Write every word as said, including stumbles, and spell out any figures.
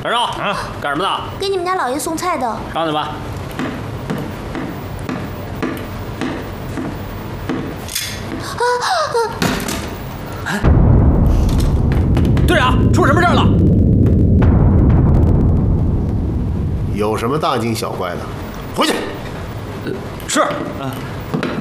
二少，啊，干什么呢？ 给你们家老爷送菜的。 上去吧。 啊啊！队长，出什么事了？ 有什么大惊小怪的？回去。 呃，是。啊。